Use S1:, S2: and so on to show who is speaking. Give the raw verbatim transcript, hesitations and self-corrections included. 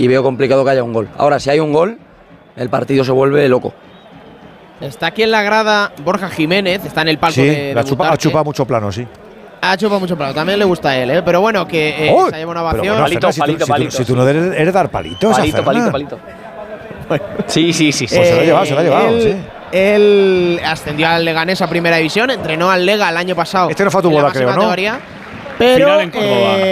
S1: y veo complicado que haya un gol. Ahora, si hay un gol, el partido se vuelve loco.
S2: Está aquí en la grada Borja Jiménez, está en el palco
S3: Sí,
S2: de, de
S3: ha chupado chupa mucho plano, sí.
S2: Ha chupado mucho plano, también le gusta a él, ¿eh? Pero bueno, que eh,
S3: ¡Oh!
S2: se ha llevado una
S3: Pero
S2: ovación.
S3: bueno,
S4: Palito,
S3: Fernan, si tú-
S4: palito,
S3: si tú-
S4: palito,
S3: Si tú no eres, eres dar palitos, a
S4: Palito,
S3: Fernan.
S4: palito, palito. Sí, sí, sí. sí.
S3: Pues se lo ha llevado, se lo ha llevado,
S2: él,
S3: sí.
S2: Él ascendió al Leganés a primera división, entrenó al Lega el año pasado.
S3: Este no fue a tu
S2: en la
S3: boda,
S2: máxima
S3: creo, ¿no?
S2: categoría, pero
S5: Final en Córdoba.
S2: eh,